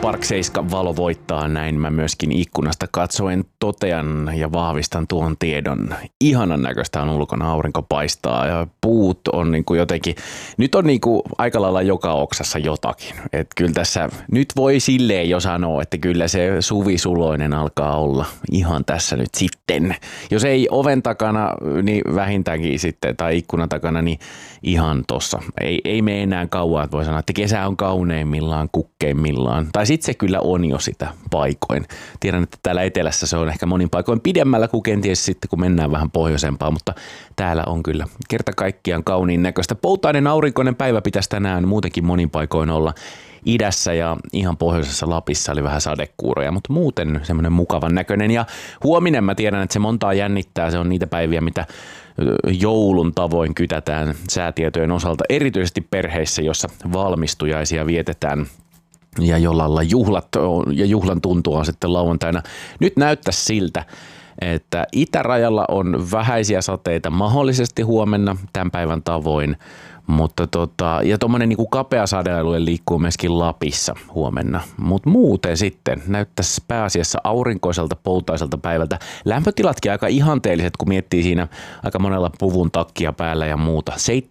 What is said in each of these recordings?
Park 7 valo voittaa, näin mä myöskin ikkunasta katsoen totean ja vahvistan tuon tiedon. Ihanan näköistä on ulkona, aurinko paistaa ja puut on niinku jotenkin, nyt on niinku aika lailla joka oksassa jotakin. Et kyllä tässä nyt voi silleen jo sanoa, että kyllä se suvisuloinen alkaa olla ihan tässä nyt sitten. Jos ei oven takana, niin vähintäänkin sitten, tai ikkunan takana, niin ihan tossa. Ei mene enää kauan, että voi sanoa, että kesä on kauneimmillaan, kukkeimmillaan. Tai sitten se kyllä on jo sitä paikoin. Tiedän, että täällä etelässä se on ehkä monin paikoin pidemmällä kuin kenties sitten, kun mennään vähän pohjoisempaan, mutta täällä on kyllä kerta kaikkiaan kauniin näköistä. Poutainen aurinkoinen päivä pitäisi tänään muutenkin monin paikoin olla. Idässä ja ihan pohjoisessa Lapissa oli vähän sadekuuroja, mutta muuten semmoinen mukavan näköinen. Ja huominen mä tiedän, että se montaa jännittää. Se on niitä päiviä, mitä joulun tavoin kytätään säätietojen osalta, erityisesti perheissä, jossa valmistujaisia vietetään ja jollain juhlat ja juhlan tuntua on sitten lauantaina. Nyt näyttäisi siltä, että itärajalla on vähäisiä sateita mahdollisesti huomenna tämän päivän tavoin, mutta ja tuommoinen niinku kapea sadealue liikkuu myöskin Lapissa huomenna, mutta muuten sitten näyttäisi pääasiassa aurinkoiselta poutaiselta päivältä. Lämpötilatkin aika ihanteelliset, kun miettii siinä aika monella puvun takkia päällä ja muuta.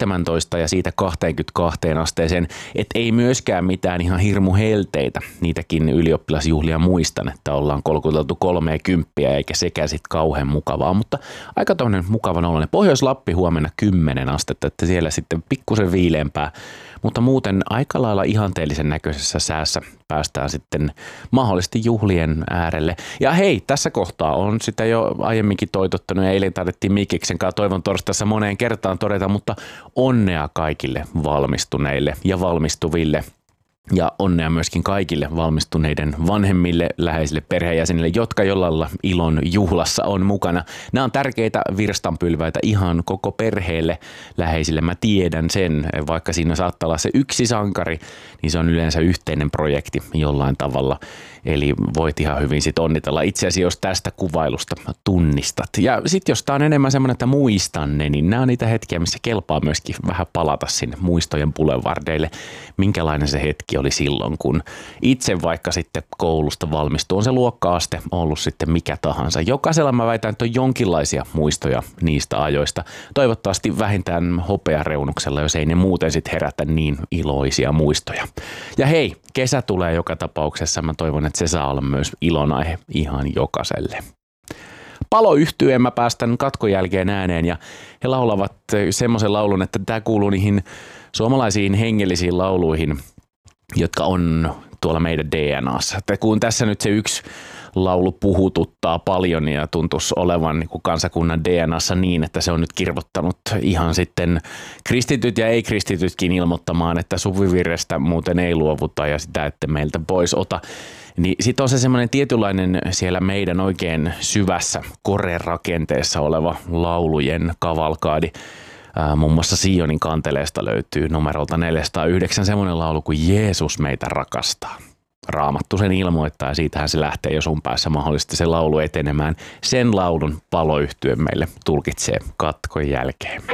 17 ja siitä 22 asteeseen, että ei myöskään mitään ihan hirmu helteitä. Niitäkin ylioppilasjuhlia muistan, että ollaan kolkuteltu 30 eikä sekään sitten kauhean mukavaa, mutta aika tuommoinen mukavan oloinen. Pohjois-Lappi huomenna 10 astetta, että siellä sitten pikkusen viileämpää, mutta muuten aika lailla ihanteellisen näköisessä säässä päästään sitten mahdollisesti juhlien äärelle. Ja hei, tässä kohtaa on sitä jo aiemminkin toitottanut ja eilen taidettiin Mikiksen kanssa Toivon torstaissa moneen kertaan todeta, mutta onnea kaikille valmistuneille ja valmistuville. Ja onnea myöskin kaikille valmistuneiden vanhemmille, läheisille perheenjäsenille, jotka jollain ilon juhlassa on mukana. Nämä on tärkeitä virstanpylväitä ihan koko perheelle, läheisille. Mä tiedän sen, vaikka siinä saattaa olla se yksi sankari, niin se on yleensä yhteinen projekti jollain tavalla. Eli voit ihan hyvin sit onnitella itseäsi, jos tästä kuvailusta tunnistat. Ja sitten jos tää on enemmän semmoinen, että muistan ne, niin nämä on niitä hetkiä, missä kelpaa myöskin vähän palata sinne muistojen boulevardeille. Minkälainen se hetki oli silloin, kun itse vaikka sitten koulusta valmistuu. On se luokka-aste ollut sitten mikä tahansa. Jokaisella mä väitän, että on jonkinlaisia muistoja niistä ajoista. Toivottavasti vähintään hopeareunuksella, jos ei ne muuten sitten herätä niin iloisia muistoja. Ja hei, kesä tulee joka tapauksessa. Mä toivon, että se saa olla myös ilonaihe ihan jokaiselle. Paloyhtyeen mä päästän katkon jälkeen ääneen ja he laulavat semmoisen laulun, että tämä kuuluu niihin suomalaisiin hengellisiin lauluihin, jotka on tuolla meidän DNAssa. Että kun tässä nyt se yksi laulu puhututtaa paljon ja tuntuisi olevan niin kuin kansakunnan DNAssa niin, että se on nyt kirvottanut ihan sitten kristityt ja ei-kristitytkin ilmoittamaan, että suvivirrestä muuten ei luovuta ja sitä, että meiltä pois ota. Niin sitten on se semmoinen tietynlainen siellä meidän oikein syvässä korerakenteessa oleva laulujen kavalkaadi. Muun muassa Sionin kanteleesta löytyy numerolta 409 semmoinen laulu kuin Jeesus meitä rakastaa. Raamattu sen ilmoittaa ja siitähän se lähtee jo sun päässä mahdollisesti se laulu etenemään. Sen laulun Paloyhtye meille tulkitsee katkon jälkeen.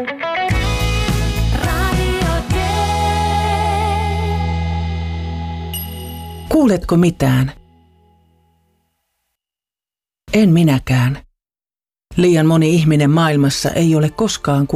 Kuuletko mitään? En minäkään. Liian moni ihminen maailmassa ei ole koskaan